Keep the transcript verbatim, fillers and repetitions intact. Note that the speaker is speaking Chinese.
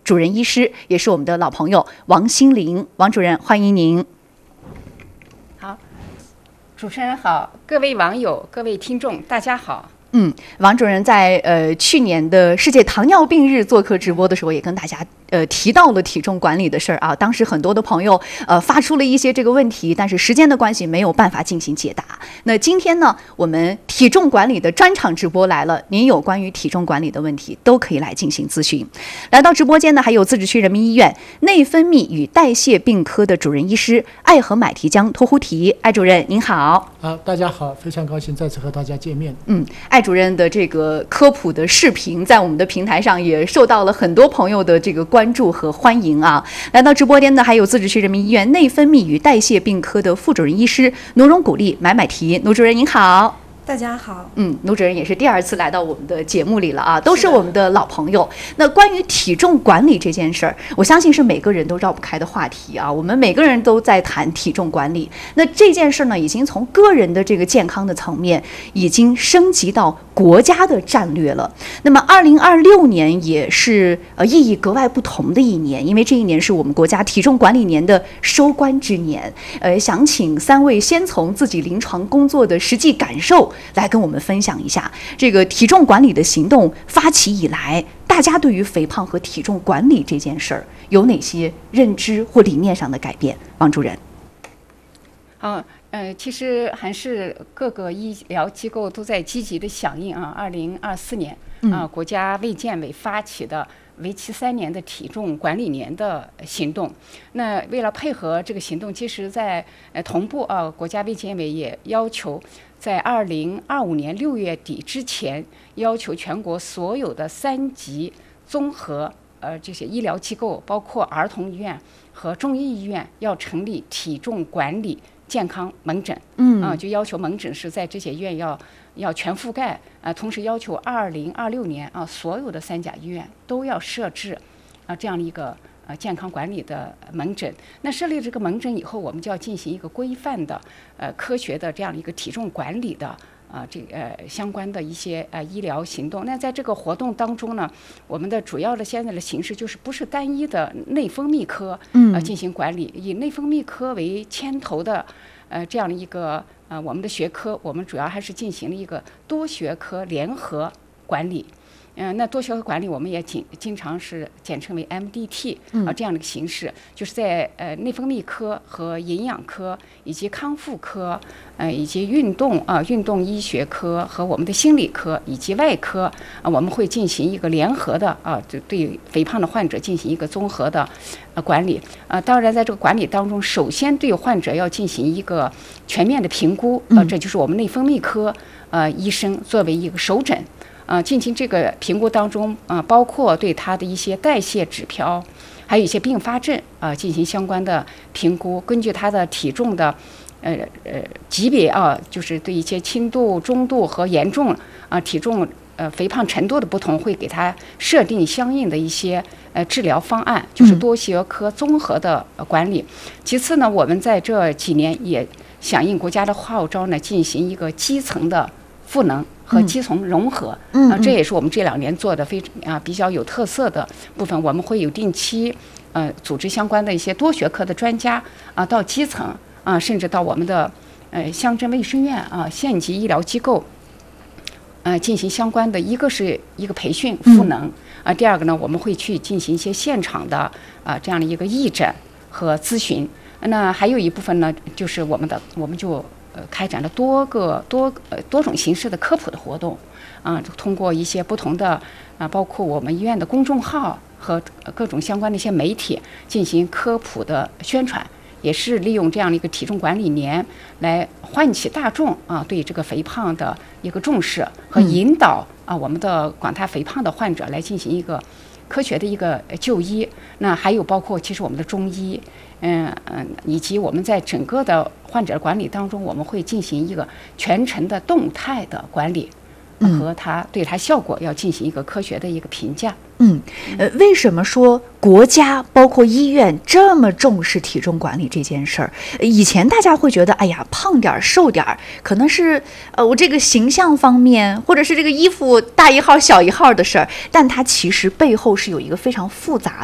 主任医师，也是我们的老朋友王心凌。王主任，欢迎您。 好，主持人好，各位网友、各位听众，大家好。 嗯，王主任在呃去年的世界糖尿病日做客直播的时候，也跟大家呃提到了体重管理的事儿啊。当时很多的朋友呃发出了一些这个问题，但是时间的关系没有办法进行解答。那今天呢，我们体重管理的专场直播来了，您有关于体重管理的问题都可以来进行咨询。来到直播间呢，还有自治区人民医院内分泌与代谢病科的主任医师艾和买提江托呼提，艾主任您好。 啊，大家好，非常高兴再次和大家见面。 嗯，艾主任的这个科普的视频在我们的平台上也受到了很多朋友的这个关注和欢迎啊。来到直播间的还有自治区人民医院内分泌与代谢病科的副主任医师奴荣古丽买买提，奴主任您好。 大家好， 嗯，奴主任也是第二次来到我们的节目里了啊，都是我们的老朋友。那关于体重管理这件事儿，我相信是每个人都绕不开的话题啊。我们每个人都在谈体重管理，那这件事呢，已经从个人的这个健康的层面，已经升级到国家的战略了。那么，二零二六年也是呃意义格外不同的一年，因为这一年是我们国家体重管理年的收官之年。呃，想请三位先从自己临床工作的实际感受来跟我们分享一下，这个体重管理的行动发起以来，大家对于肥胖和体重管理这件事儿有哪些认知或理念上的改变？王主任。 好，呃，其实还是各个医疗机构都在积极的响应啊。二零二四年啊，国家卫健委发起的为期三年的体重管理年的行动。那为了配合这个行动，其实在呃同步啊，国家卫健委也要求在二零二五年六月底之前，要求全国所有的三级综合呃这些医疗机构，包括儿童医院和中医医院，要成立体重管理健康门诊。嗯啊，就要求门诊是在这些医院要要全覆盖啊，同时要求二零二六年啊，所有的三甲医院都要设置啊这样的一个呃健康管理的门诊。那设立这个门诊以后，我们就要进行一个规范的呃科学的这样一个体重管理的啊、呃、这个、呃、相关的一些呃医疗行动。那在这个活动当中呢，我们的主要的现在的形式就是不是单一的内分泌科呃进行管理，以内分泌科为牵头的呃这样的一个呃我们的学科，我们主要还是进行了一个多学科联合管理。嗯、呃，那多学科管理我们也经经常是简称为 M D T 啊、呃、这样的一个形式，就是在呃内分泌科和营养科以及康复科，呃以及运动啊、呃、运动医学科和我们的心理科以及外科啊、呃，我们会进行一个联合的啊，就、呃、对肥胖的患者进行一个综合的呃管理啊、呃。当然，在这个管理当中，首先对患者要进行一个全面的评估，呃，这就是我们内分泌科呃医生作为一个首诊。呃，进行这个评估当中，啊、呃，包括对他的一些代谢指标，还有一些并发症，啊、呃，进行相关的评估。根据他的体重的，呃呃级别啊，就是对一些轻度、中度和严重啊、呃、体重呃肥胖程度的不同，会给他设定相应的一些呃治疗方案，就是多学科综合的、呃、管理。其次呢，我们在这几年也响应国家的号召呢，进行一个基层的赋能和基层融合，嗯、啊，这也是我们这两年做的非常啊比较有特色的部分。我们会有定期呃组织相关的一些多学科的专家啊到基层啊，甚至到我们的呃乡镇卫生院啊县级医疗机构，呃进行相关的一个是一个培训赋能、嗯、啊，第二个呢，我们会去进行一些现场的啊这样的一个义诊和咨询。那还有一部分呢，就是我们的我们就。呃，开展了多个多呃多种形式的科普的活动，啊，通过一些不同的啊，包括我们医院的公众号和各种相关的一些媒体进行科普的宣传，也是利用这样的一个体重管理年来唤起大众啊对这个肥胖的一个重视和引导啊我们的广大肥胖的患者来进行一个科学的一个就医。那还有包括其实我们的中医。嗯嗯，以及我们在整个的患者管理当中，我们会进行一个全程的动态的管理，和它对它效果要进行一个科学的一个评价。 嗯，呃，为什么说国家包括医院这么重视体重管理这件事儿？以前大家会觉得，哎呀，胖点儿、瘦点儿，可能是呃我这个形象方面，或者是这个衣服大一号、小一号的事儿，但它其实背后是有一个非常复杂